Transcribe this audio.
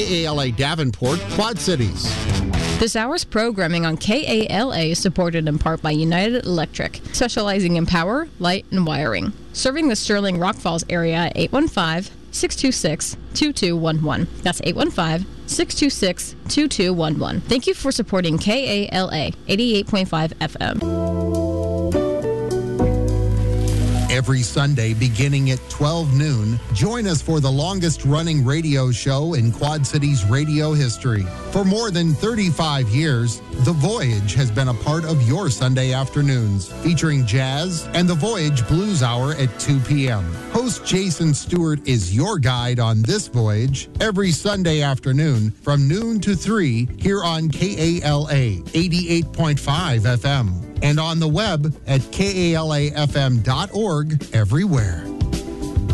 KALA Davenport, Quad Cities. This hour's programming on KALA is supported in part by United Electric, specializing in power, light, and wiring. Serving the Sterling Rock Falls area at 815-626-2211. That's 815-626-2211. Thank you for supporting KALA 88.5 FM. Every Sunday beginning at 12 noon, join us for the longest-running radio show in Quad Cities radio history. For more than 35 years, The Voyage has been a part of your Sunday afternoons, featuring jazz and the Voyage Blues Hour at 2 p.m. Host Jason Stewart is your guide on this voyage every Sunday afternoon from noon to 3 here on KALA 88.5 FM and on the web at kalafm.org everywhere.